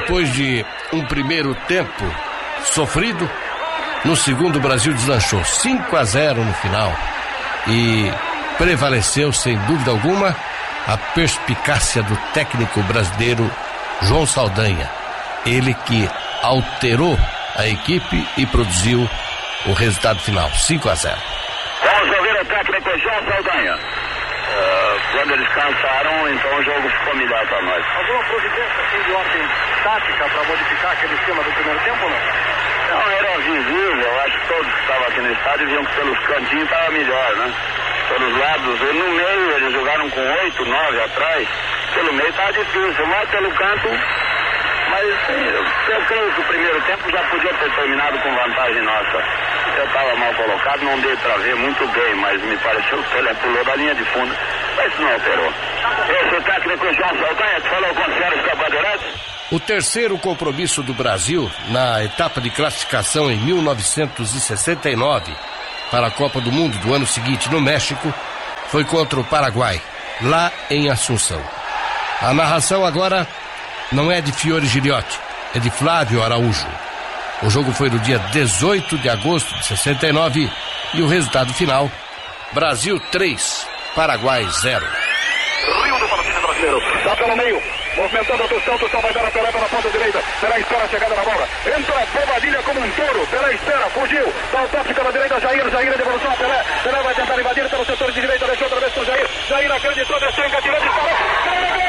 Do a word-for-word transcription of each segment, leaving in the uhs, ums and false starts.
depois de um primeiro tempo sofrido, no segundo o Brasil deslanchou cinco a zero no final e prevaleceu sem dúvida alguma a perspicácia do técnico brasileiro João Saldanha, ele que alterou a equipe e produziu o resultado final, cinco a zero. Vamos ouvir o técnico João Saldanha. Uh, quando eles cansaram, então o jogo ficou melhor para nós. Alguma providência assim, de ordem tática para modificar aquele esquema do primeiro tempo ou não? Não, era visível. Eu acho que todos que estavam aqui no estádio viam que pelos cantinhos estava melhor, né? Pelos lados, e no meio eles jogaram com oito, nove atrás. Pelo meio estava difícil, mas pelo canto. Mas eu creio que o primeiro tempo já podia ter terminado com vantagem nossa. Eu estava mal colocado, não dei para ver muito bem, mas me pareceu que ele pulou da linha de fundo. Mas não alterou. Esse é o técnico João Saldanha que falou com os senhores Bandeirantes. O terceiro compromisso do Brasil na etapa de classificação em mil novecentos e sessenta e nove para a Copa do Mundo do ano seguinte no México foi contra o Paraguai, lá em Assunção. A narração agora não é de Fiore Giliotti, é de Flávio Araújo. O jogo foi no dia dezoito de agosto de sessenta e nove e o resultado final: Brasil três, Paraguai zero. Rio do Paraguai brasileiro, dá pelo meio, movimentando a Tostão, Tostão vai dar a Pelé pela ponta direita, Pelé espera a chegada na bola, entra Bobadilha como um touro, Pelé espera, fugiu, dá o toque pela direita, Jair, Jair a devolução a Pelé, Pelé vai tentar invadir pelo setor de direita, deixou outra vez com Jair, Jair acreditou, desceu, engatilhou, disparou,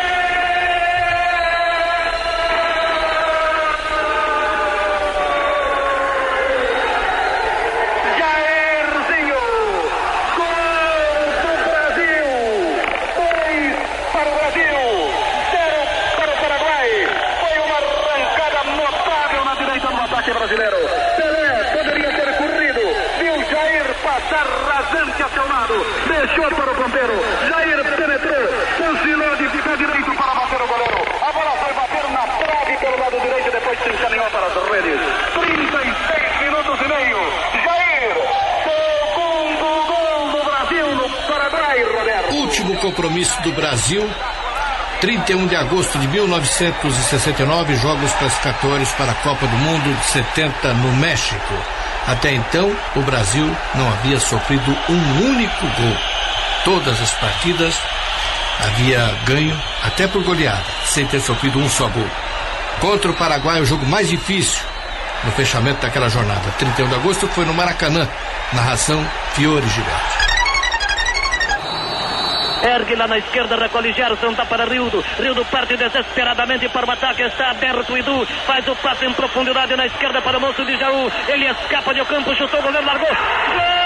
brasileiro. Pelé poderia ter corrido, viu Jair passar rasante a seu lado, deixou para o ponteiro, Jair penetrou, fuzilou de pé direito para bater o goleiro, a bola foi bater na trave pelo lado direito e depois se encaminhou para as redes. trinta e seis minutos e meio, Jair, segundo gol do Brasil no Paraguai, Roberto. Último compromisso do Brasil, trinta e um de agosto de mil novecentos e sessenta e nove, jogos classificatórios para a Copa do Mundo de setenta no México. Até então, o Brasil não havia sofrido um único gol. Todas as partidas havia ganho, até por goleada, sem ter sofrido um só gol. Contra o Paraguai, o jogo mais difícil no fechamento daquela jornada. trinta e um de agosto foi no Maracanã. Narração Fiore Giliotti. Ergue lá na esquerda, recolhe Gerson, dá para Rildo. Rildo parte desesperadamente para o ataque, está aberto o Edu, faz o passe em profundidade na esquerda para o moço de Jaú. Ele escapa de campo, chutou o goleiro, largou. Gol!